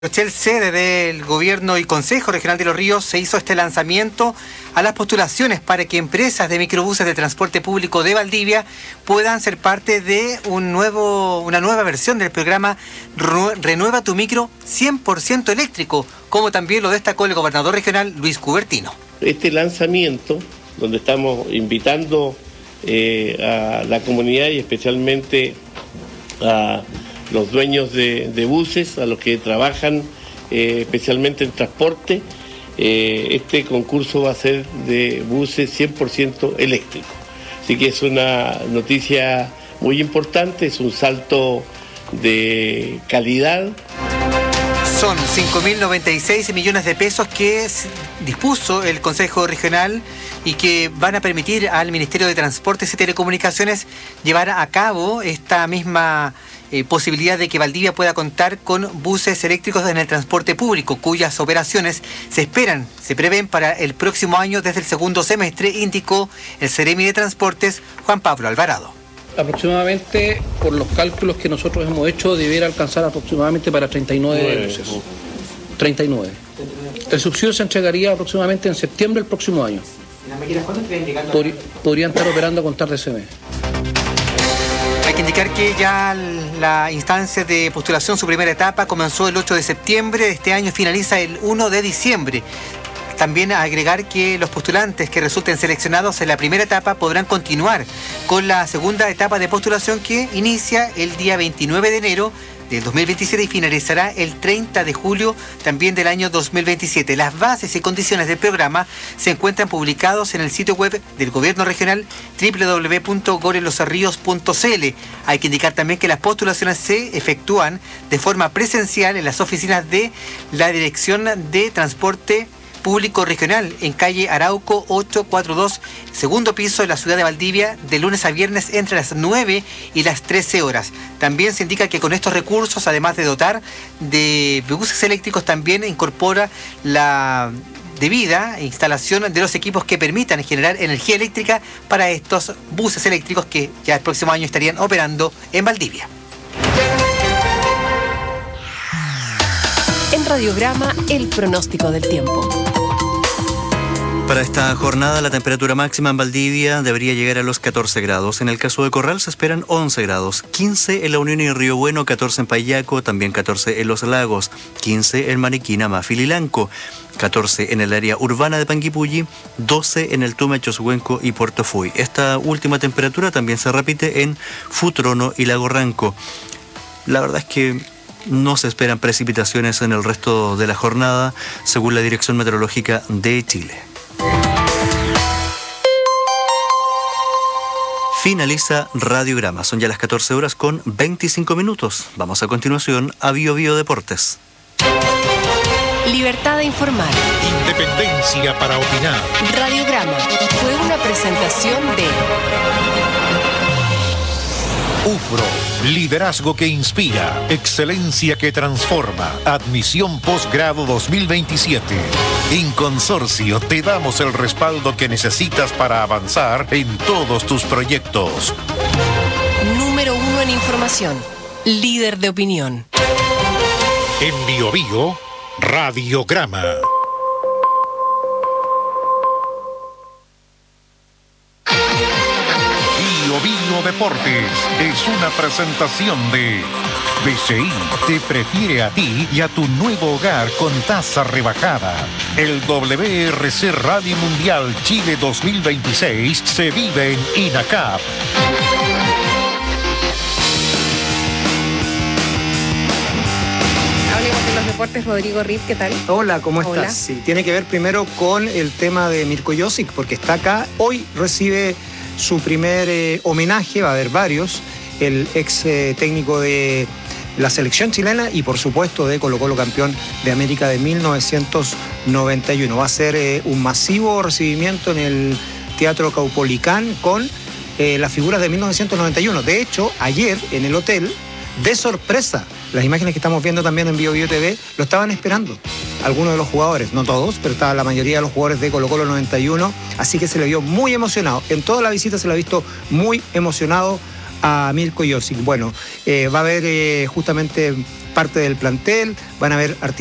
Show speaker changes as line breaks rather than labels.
Rochel, sede del Gobierno y Consejo Regional de Los Ríos, se hizo este lanzamiento a las postulaciones para que empresas de microbuses de transporte público de Valdivia puedan ser parte de una nueva versión del programa Renueva tu Micro 100% eléctrico, como también lo destacó el gobernador regional Luis Cubertino.
Este lanzamiento, donde estamos invitando a la comunidad y especialmente a los dueños de buses, a los que trabajan especialmente en transporte, este concurso va a ser de buses 100% eléctricos. Así que es una noticia muy importante, es un salto de calidad.
Son 5.096 millones de pesos que dispuso el Consejo Regional y que van a permitir al Ministerio de Transportes y Telecomunicaciones llevar a cabo esta misma posibilidad de que Valdivia pueda contar con buses eléctricos en el transporte público, cuyas operaciones se prevén para el próximo año desde el segundo semestre, indicó el Seremi de Transportes, Juan Pablo Alvarado.
Aproximadamente, por los cálculos que nosotros hemos hecho, debiera alcanzar aproximadamente para 39 buses. 39. El subsidio se entregaría aproximadamente en septiembre del próximo año.
¿Las máquinas cuándo estarían llegando?
Podrían estar operando a contar de ese mes.
Hay que indicar que ya la instancia de postulación, su primera etapa, comenzó el 8 de septiembre de este año, finaliza el 1 de diciembre. También agregar que los postulantes que resulten seleccionados en la primera etapa podrán continuar con la segunda etapa de postulación que inicia el día 29 de enero del 2027 y finalizará el 30 de julio también del año 2027. Las bases y condiciones del programa se encuentran publicados en el sitio web del Gobierno Regional www.gorelosarríos.cl. Hay que indicar también que las postulaciones se efectúan de forma presencial en las oficinas de la Dirección de Transporte Público Regional en calle Arauco 842, segundo piso de la ciudad de Valdivia, de lunes a viernes entre las 9 y las 13 horas. También se indica que con estos recursos, además de dotar de buses eléctricos, también incorpora la debida instalación de los equipos que permitan generar energía eléctrica para estos buses eléctricos que ya el próximo año estarían operando en Valdivia.
En Radiograma, el pronóstico del tiempo.
Para esta jornada, la temperatura máxima en Valdivia debería llegar a los 14 grados. En el caso de Corral se esperan 11 grados. 15 en La Unión y Río Bueno, 14 en Payaco, también 14 en Los Lagos, 15 en Mariquina, Mafil y Lanco, 14 en el área urbana de Panguipulli, 12 en el Tume, Choshuenco y Puerto Fuy. Esta última temperatura también se repite en Futrono y Lago Ranco. La verdad es que no se esperan precipitaciones en el resto de la jornada, según la Dirección Meteorológica de Chile. Finaliza Radiograma. Son ya las 14 horas con 25 minutos. Vamos a continuación a Bio Bio Deportes.
Libertad de informar.
Independencia para opinar.
Radiograma fue una presentación de
UFRO, liderazgo que inspira, excelencia que transforma, admisión posgrado 2027. En Consorcio te damos el respaldo que necesitas para avanzar en todos tus proyectos.
Número 1 en información, líder de opinión.
En Bio Bio, Radiograma. Bio Deportes es una presentación de BCI te prefiere a ti y a tu nuevo hogar con tasa rebajada. El WRC Rally Mundial Chile 2026 se vive en INACAP.
Hablemos de los deportes. Rodrigo Riz, ¿qué tal?
Hola, ¿cómo estás?
Hola.
Sí, tiene que ver primero con el tema de Mirko Josic, porque está acá. Hoy recibe su primer homenaje, va a haber varios, el ex técnico de la selección chilena y por supuesto de Colo-Colo, campeón de América de 1991. Va a ser un masivo recibimiento en el Teatro Caupolicán con las figuras de 1991. De hecho, ayer en el hotel, de sorpresa, las imágenes que estamos viendo también en Bio Bio TV, lo estaban esperando algunos de los jugadores, no todos, pero estaba la mayoría de los jugadores de Colo-Colo 91, así que se le vio muy emocionado. En toda la visita se le ha visto muy emocionado a Mirko Josic. Bueno, va a haber justamente parte del plantel, van a haber